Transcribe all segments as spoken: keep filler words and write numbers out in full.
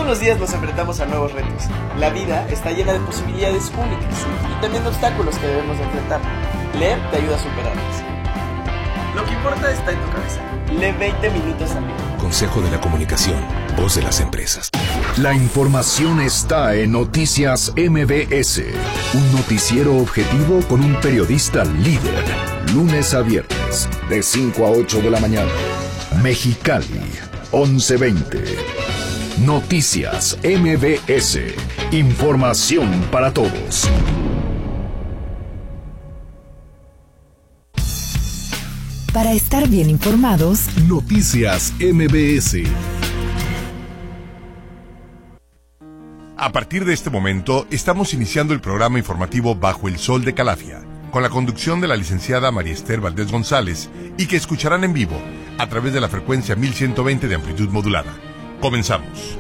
los días nos enfrentamos a nuevos retos. La vida está llena de posibilidades únicas y también de obstáculos que debemos de enfrentar. Leer te ayuda a superarlos. Lo que importa está en tu cabeza. Lee veinte minutos al día. Consejo de la Comunicación, voz de las empresas. La información está en Noticias M B S, un noticiero objetivo con un periodista líder, lunes a viernes, de cinco a ocho de la mañana. Mexicali, once veinte. Noticias M B S, información para todos. Para estar bien informados, Noticias M B S. A partir de este momento, estamos iniciando el programa informativo Bajo el Sol de Calafia, con la conducción de la licenciada María Esther Valdés González, y que escucharán en vivo a través de la frecuencia mil ciento veinte de amplitud modulada. Comenzamos.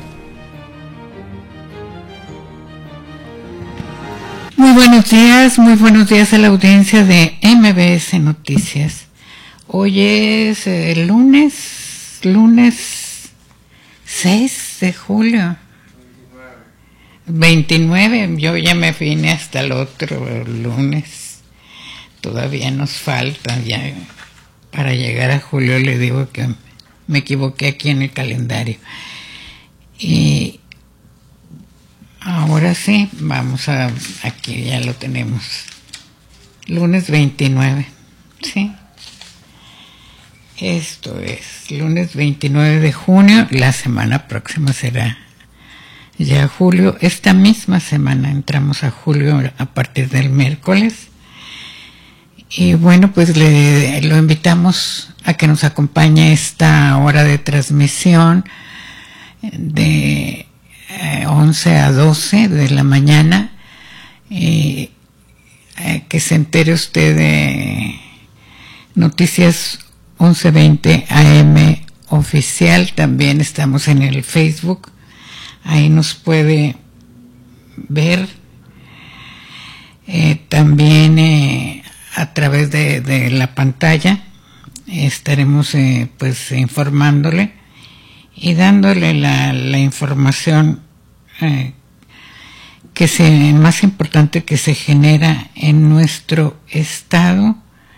Muy buenos días, muy buenos días a la audiencia de M B S Noticias. Hoy es el lunes, lunes seis de julio. veintinueve, yo ya me vine hasta el otro lunes. Todavía nos falta, ya para llegar a julio. Le digo que me equivoqué aquí en el calendario. Y ahora sí, vamos a, aquí ya lo tenemos. Lunes veintinueve, ¿sí? Esto es lunes veintinueve de junio, la semana próxima será ya julio. Esta misma semana entramos a julio a partir del miércoles. Y bueno, pues le lo invitamos a que nos acompañe esta hora de transmisión de eh, once a doce de la mañana. Y eh, que se entere usted de Noticias once veinte A M oficial. También estamos en el Facebook. Ahí nos puede ver. Eh, también eh, a través de, de la pantalla estaremos eh, pues informándole y dándole la, la información eh, que se, más importante que se genera en nuestro estado.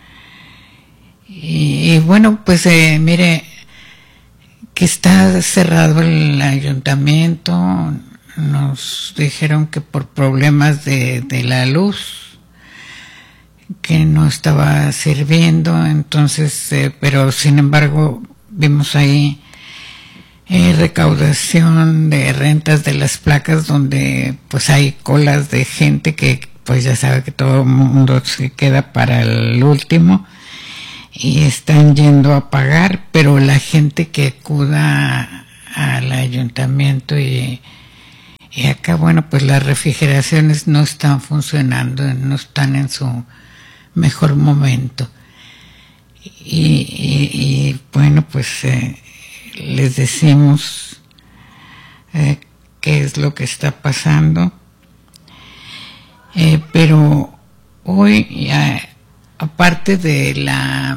Y, y bueno, pues eh, mire que está cerrado el ayuntamiento. Nos dijeron que por problemas de, de la luz, que no estaba sirviendo, entonces, eh, pero sin embargo vimos ahí eh, recaudación de rentas de las placas, donde pues hay colas de gente que pues ya sabe que todo el mundo se queda para el último y están yendo a pagar, pero la gente que acuda al ayuntamiento y, y acá, bueno, pues las refrigeraciones no están funcionando, no están en su mejor momento. Y, y, y bueno, pues eh, les decimos eh, qué es lo que está pasando. Eh, pero hoy ya, aparte de la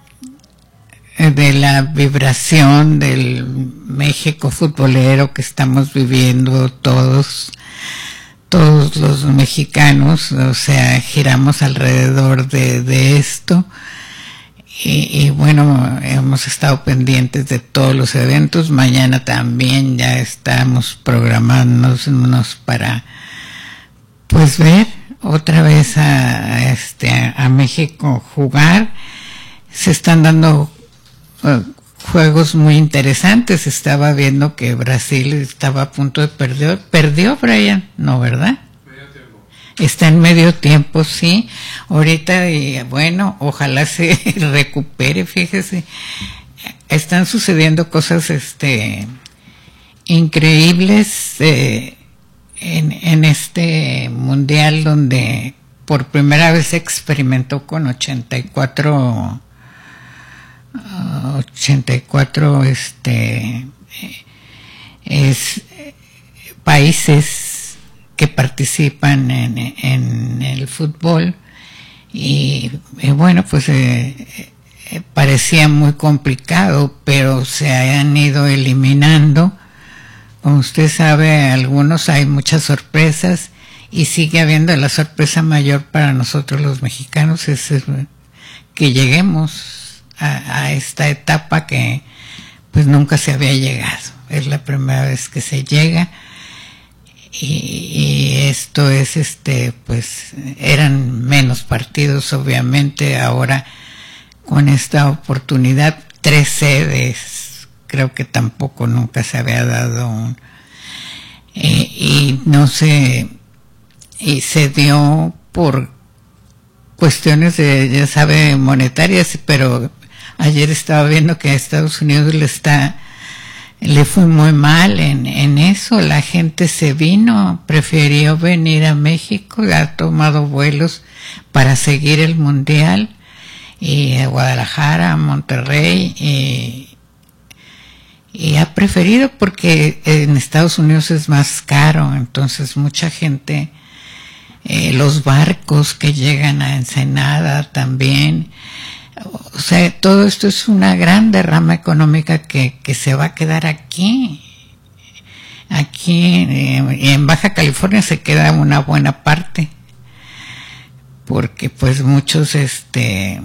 de la vibración del México futbolero que estamos viviendo todos, todos los mexicanos, o sea, giramos alrededor de, de esto, y, y bueno, hemos estado pendientes de todos los eventos. Mañana también ya estamos programándonos para pues ver otra vez a este a, a México jugar. Se están dando uh, juegos muy interesantes. Estaba viendo que Brasil estaba a punto de perder. ¿Perdió, Brian? No, ¿verdad? Medio tiempo. Está en medio tiempo, sí. Ahorita, y bueno, ojalá se recupere. Fíjese, están sucediendo cosas este increíbles eh, En, en este mundial, donde por primera vez se experimentó con ochenta y cuatro este es, países que participan en, en el fútbol, y, y bueno, pues eh, eh, parecía muy complicado, pero se han ido eliminando como usted sabe, algunos hay muchas sorpresas y sigue habiendo la sorpresa mayor para nosotros los mexicanos, es que lleguemos a, a esta etapa que pues nunca se había llegado. Es la primera vez que se llega y, y esto es este pues eran menos partidos, obviamente. Ahora con esta oportunidad, tres sedes, creo que tampoco nunca se había dado un, eh, y no se y se dio por cuestiones de, ya sabe, monetarias, pero ayer estaba viendo que a Estados Unidos le está le fue muy mal en, en eso. La gente se vino, prefirió venir a México, ha tomado vuelos para seguir el mundial, y a Guadalajara, a Monterrey, y, y ha preferido porque en Estados Unidos es más caro, entonces mucha gente, eh, los barcos que llegan a Ensenada también. O sea, todo esto es una gran derrama económica que, que se va a quedar aquí. Aquí eh, en Baja California se queda una buena parte, porque pues muchos este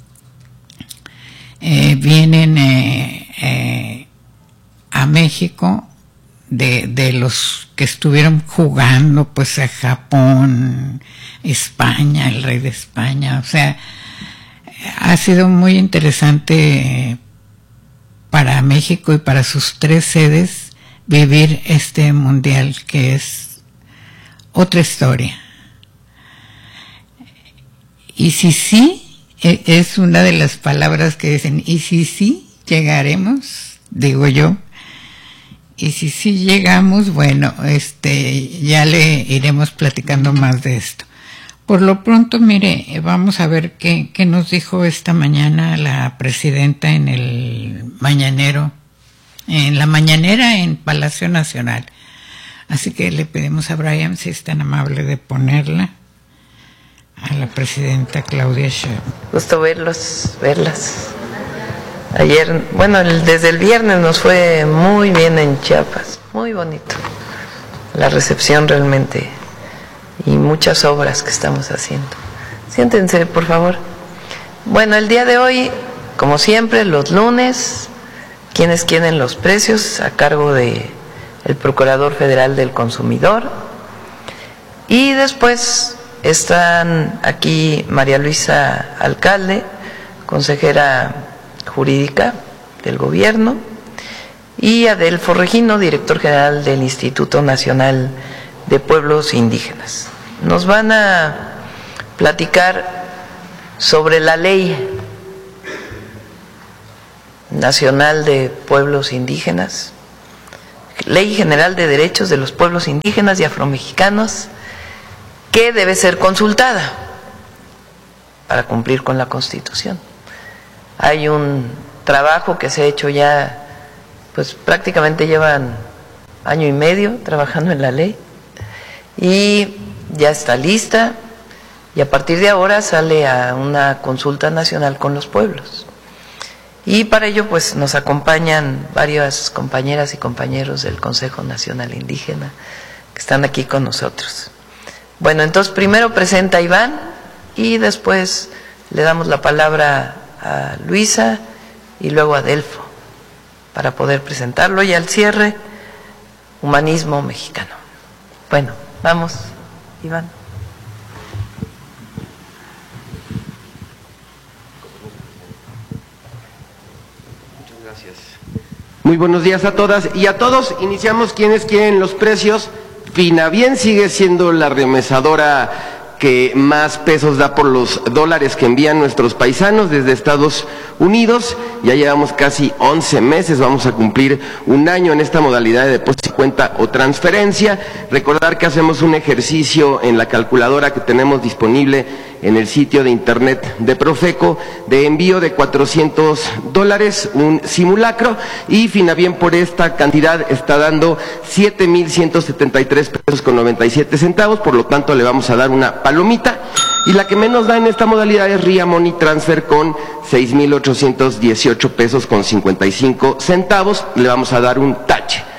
eh, vienen eh, eh, a México de, de los que estuvieron jugando pues a Japón, España, el rey de España. O sea, ha sido muy interesante para México y para sus tres sedes vivir este mundial, que es otra historia. Y si sí, es una de las palabras que dicen, y si sí llegaremos, digo yo, y si sí llegamos, bueno, este, ya le iremos platicando más de esto. Por lo pronto, mire, vamos a ver qué, qué nos dijo esta mañana la presidenta en el mañanero, en la mañanera en Palacio Nacional. Así que le pedimos a Brian si es tan amable de ponerla a la presidenta Claudia Sheinbaum. Gusto verlos, verlas. Ayer, bueno, el, desde el viernes nos fue muy bien en Chiapas, muy bonito. La recepción realmente. Y muchas obras que estamos haciendo. Siéntense, por favor. Bueno, el día de hoy, como siempre, los lunes, quienes quieren los precios, a cargo de el Procurador Federal del Consumidor. Y después están aquí María Luisa Alcalde, consejera jurídica del gobierno, y Adelfo Regino, director general del Instituto Nacional de Pueblos Indígenas. Nos van a platicar sobre la Ley Nacional de Pueblos Indígenas, Ley General de Derechos de los Pueblos Indígenas y Afromexicanos, que debe ser consultada para cumplir con la Constitución. Hay un trabajo que se ha hecho ya, pues prácticamente llevan año y medio trabajando en la ley, y ya está lista, y a partir de ahora sale a una consulta nacional con los pueblos. Y para ello pues nos acompañan varias compañeras y compañeros del Consejo Nacional Indígena que están aquí con nosotros. Bueno, entonces primero presenta a Iván y después le damos la palabra a Luisa y luego a Adelfo para poder presentarlo, y al cierre, humanismo mexicano. Bueno, vamos, Iván. Muchas gracias. Muy buenos días a todas y a todos. Iniciamos quienes quieren los precios. Finavien sigue siendo la remesadora que más pesos da por los dólares que envían nuestros paisanos desde Estados Unidos. Ya llevamos casi once meses, vamos a cumplir un año en esta modalidad de depósito, cuenta o transferencia. Recordar que hacemos un ejercicio en la calculadora que tenemos disponible en el sitio de internet de Profeco de envío de cuatrocientos dólares, un simulacro, y Finavien por esta cantidad está dando siete mil ciento setenta y tres pesos con noventa y siete centavos, por lo tanto le vamos a dar una palomita. Y la que menos da en esta modalidad es Ria Money Transfer con seis mil ochocientos dieciocho pesos con cincuenta y cinco centavos, le vamos a dar un tache.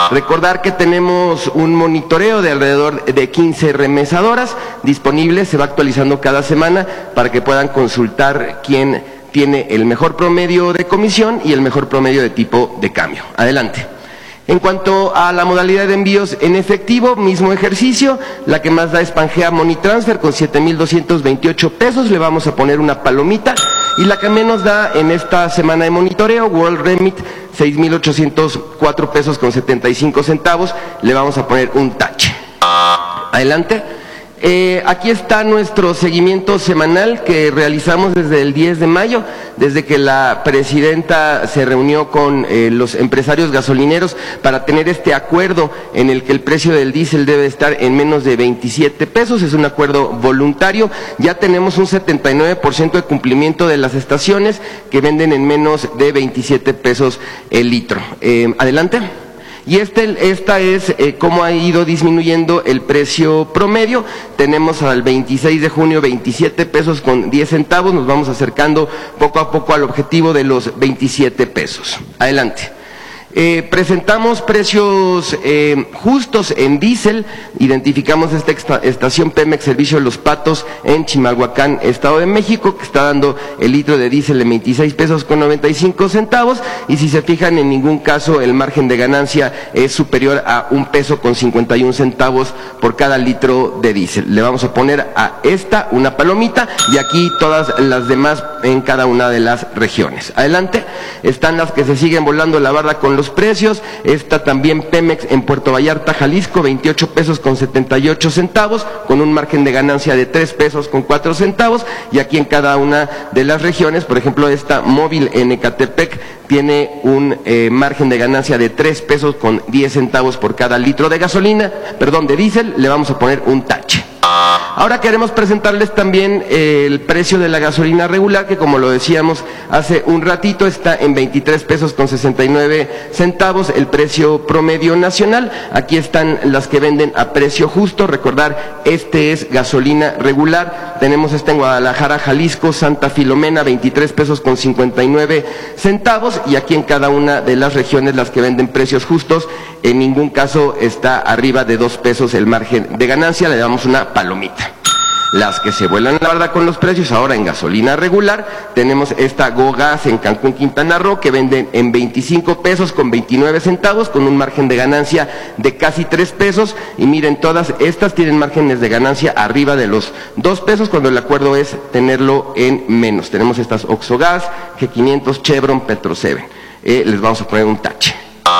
Recordar que tenemos un monitoreo de alrededor de quince remesadoras disponibles, se va actualizando cada semana para que puedan consultar quién tiene el mejor promedio de comisión y el mejor promedio de tipo de cambio. Adelante. En cuanto a la modalidad de envíos en efectivo, mismo ejercicio, la que más da es Pangea Money Transfer con siete mil doscientos veintiocho pesos, le vamos a poner una palomita, y la que menos da en esta semana de monitoreo, World Remit, seis mil ochocientos cuatro pesos con setenta y cinco centavos, le vamos a poner un tache. Adelante. Eh, aquí está nuestro seguimiento semanal que realizamos desde el diez de mayo, desde que la presidenta se reunió con eh, los empresarios gasolineros para tener este acuerdo en el que el precio del diésel debe estar en menos de veintisiete pesos, es un acuerdo voluntario. Ya tenemos un setenta y nueve por ciento de cumplimiento de las estaciones que venden en menos de veintisiete pesos el litro. Eh, adelante. Y este, esta es eh, cómo ha ido disminuyendo el precio promedio. Tenemos al veintiséis de junio veintisiete pesos con diez centavos, nos vamos acercando poco a poco al objetivo de los veintisiete pesos. Adelante. Eh, presentamos precios eh, justos en diésel, identificamos esta estación Pemex Servicio de los Patos en Chimalhuacán, Estado de México, que está dando el litro de diésel en veintiséis pesos con noventa y cinco centavos, y si se fijan, en ningún caso el margen de ganancia es superior a un peso con cincuenta y un centavos por cada litro de diésel. Le vamos a poner a esta una palomita, y aquí todas las demás en cada una de las regiones. Adelante. Están las que se siguen volando la barda con los precios. Esta también Pemex en Puerto Vallarta, Jalisco, veintiocho pesos con setenta y ocho centavos, con un margen de ganancia de tres pesos con cuatro centavos, y aquí en cada una de las regiones, por ejemplo, esta Móvil en Ecatepec tiene un eh, margen de ganancia de tres pesos con diez centavos por cada litro de gasolina, perdón, de diésel, le vamos a poner un tache. Ahora queremos presentarles también eh, el precio de la gasolina regular, que como lo decíamos hace un ratito está en veintitrés pesos con sesenta y nueve centavos, el precio promedio nacional. Aquí están las que venden a precio justo. Recordar, este es gasolina regular. Tenemos esta en Guadalajara, Jalisco, Santa Filomena, veintitrés pesos con cincuenta y nueve centavos, y aquí en cada una de las regiones las que venden precios justos, en ningún caso está arriba de dos pesos el margen de ganancia, le damos una palomita. Las que se vuelan la barda con los precios ahora en gasolina regular, tenemos esta Go Gas en Cancún, Quintana Roo, que venden en veinticinco pesos con veintinueve centavos, con un margen de ganancia de casi tres pesos, y miren, todas estas tienen márgenes de ganancia arriba de los dos pesos, cuando el acuerdo es tenerlo en menos. Tenemos estas Oxogas, G quinientos, Chevron, Petroseven. Eh, les vamos a poner un tache.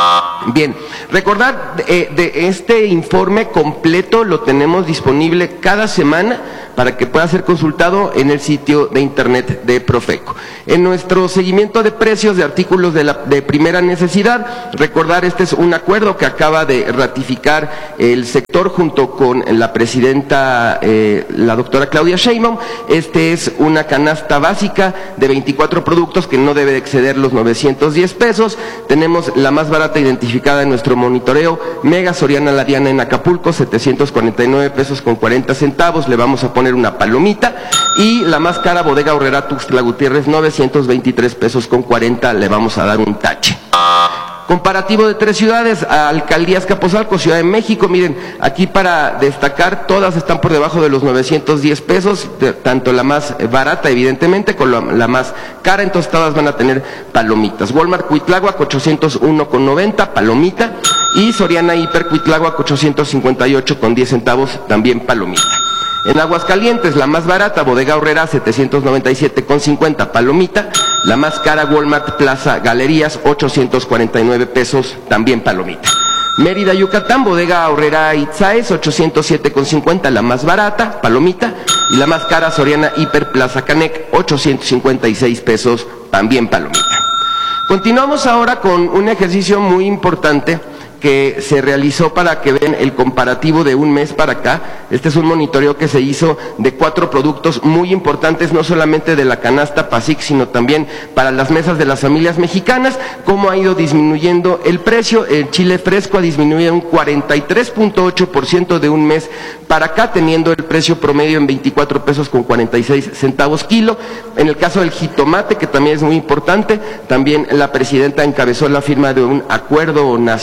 Bien, recordar eh, de este informe completo lo tenemos disponible cada semana para que pueda ser consultado en el sitio de internet de Profeco. En nuestro seguimiento de precios de artículos de, la, de primera necesidad, recordar, este es un acuerdo que acaba de ratificar el sector junto con la presidenta, eh, la doctora Claudia Sheinbaum. Este es una canasta básica de veinticuatro productos que no debe exceder los novecientos diez pesos. Tenemos la más barata identificada en nuestro monitoreo, Mega Soriana La Diana en Acapulco, setecientos cuarenta y nueve pesos con cuarenta centavos, le vamos a poner una palomita, y la más cara, Bodega Aurrerá Tuxtla Gutiérrez, novecientos veintitrés pesos con cuarenta, le vamos a dar un tache. Comparativo de tres ciudades, Alcaldía Azcapotzalco, Ciudad de México, miren, aquí para destacar, todas están por debajo de los novecientos diez pesos, tanto la más barata, evidentemente, con la, la más cara, entonces todas van a tener palomitas. Walmart Cuitláhuac, ochocientos uno con noventa, palomita, y Soriana Hiper Cuitláhuac, ochocientos cincuenta y ocho con diez centavos, también palomita. En Aguascalientes, la más barata, Bodega Aurrerá, setecientos noventa y siete con cincuenta, palomita. La más cara, Walmart Plaza Galerías, ochocientos cuarenta y nueve pesos, también palomita. Mérida, Yucatán, Bodega Aurrerá Itzaes, ochocientos siete con cincuenta, la más barata, palomita. Y la más cara, Soriana Hiper Plaza Canec, ochocientos cincuenta y seis pesos, también palomita. Continuamos ahora con un ejercicio muy importante que se realizó para que vean el comparativo de un mes para acá. Este es un monitoreo que se hizo de cuatro productos muy importantes, no solamente de la canasta PASIC, sino también para las mesas de las familias mexicanas, cómo ha ido disminuyendo el precio. El chile fresco ha disminuido un cuarenta y tres punto ocho por ciento de un mes para acá, teniendo el precio promedio en veinticuatro pesos con cuarenta y seis centavos kilo. En el caso del jitomate, que también es muy importante, también la presidenta encabezó la firma de un acuerdo nacional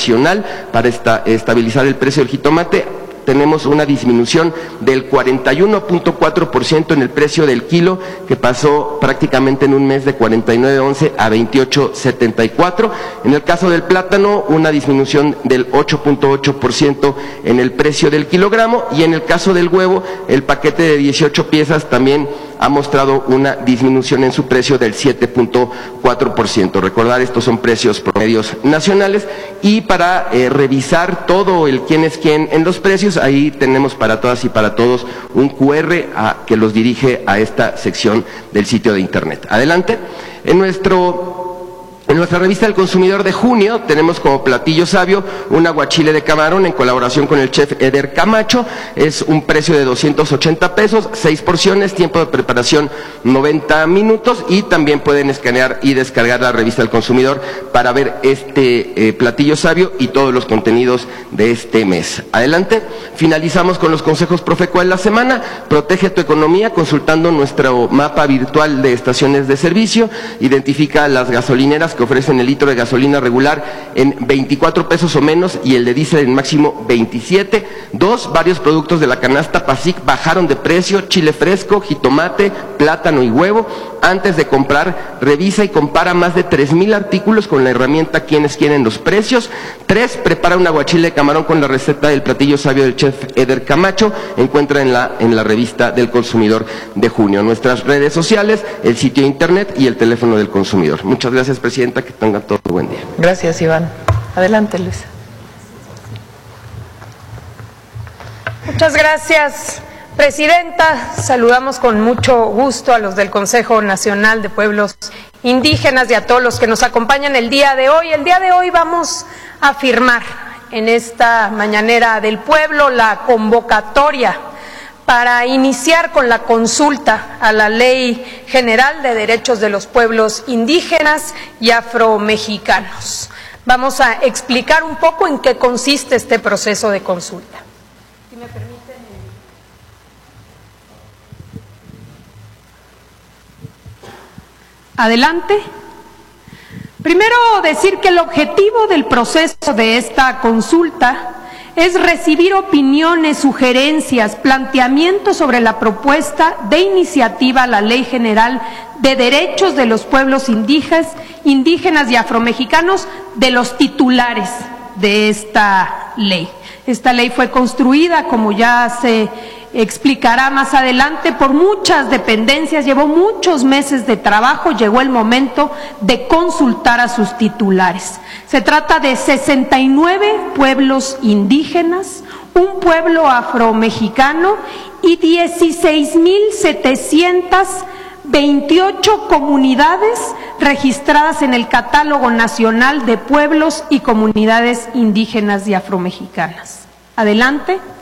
para esta, estabilizar el precio del jitomate. Tenemos una disminución del cuarenta y uno punto cuatro por ciento en el precio del kilo, que pasó prácticamente en un mes de cuarenta y nueve once a veintiocho setenta y cuatro. En el caso del plátano, una disminución del ocho punto ocho por ciento en el precio del kilogramo, y en el caso del huevo, el paquete de dieciocho piezas también ha mostrado una disminución en su precio del siete punto cuatro por ciento. Recordar, estos son precios promedios nacionales, y para eh, revisar todo el quién es quién en los precios, ahí tenemos para todas y para todos un cu erre a, que los dirige a esta sección del sitio de internet. Adelante. En nuestro En nuestra revista del consumidor de junio tenemos como platillo sabio un aguachile de camarón en colaboración con el chef Eder Camacho. Es un precio de doscientos ochenta pesos, seis porciones, tiempo de preparación noventa minutos, y también pueden escanear y descargar la revista del consumidor para ver este eh, platillo sabio y todos los contenidos de este mes. Adelante. Finalizamos con los consejos Profeco de la semana. Protege tu economía consultando nuestro mapa virtual de estaciones de servicio. Identifica las gasolineras que ofrecen el litro de gasolina regular en veinticuatro pesos o menos y el de diésel en máximo veintisiete. Dos, varios productos de la canasta PASIC bajaron de precio: chile fresco, jitomate, plátano y huevo. Antes de comprar, revisa y compara más de tres mil artículos con la herramienta Quienes Quieren los precios. Tres, prepara un aguachile de camarón con la receta del platillo sabio del chef Eder Camacho. Encuentra en la, en la revista del consumidor de junio. Nuestras redes sociales, el sitio de internet y el teléfono del consumidor. Muchas gracias, presidenta. Que tengan todo buen día. Gracias, Iván. Adelante, Luisa. Muchas gracias, presidenta. Saludamos con mucho gusto a los del Consejo Nacional de Pueblos Indígenas y a todos los que nos acompañan el día de hoy. El día de hoy vamos a firmar en esta mañanera del pueblo la convocatoria para iniciar con la consulta a la Ley General de Derechos de los Pueblos Indígenas y Afromexicanos. Vamos a explicar un poco en qué consiste este proceso de consulta. Si me permiten. Adelante. Primero, decir que el objetivo del proceso de esta consulta es recibir opiniones, sugerencias, planteamientos sobre la propuesta de iniciativa a la Ley General de Derechos de los Pueblos Indígenas, indígenas y afromexicanos de los titulares de esta ley. Esta ley fue construida, como ya se explicará más adelante, por muchas dependencias, llevó muchos meses de trabajo, llegó el momento de consultar a sus titulares. Se trata de sesenta y nueve pueblos indígenas, un pueblo afromexicano y dieciséis mil setecientas veintiocho comunidades registradas en el Catálogo Nacional de Pueblos y Comunidades Indígenas y Afromexicanas. Adelante.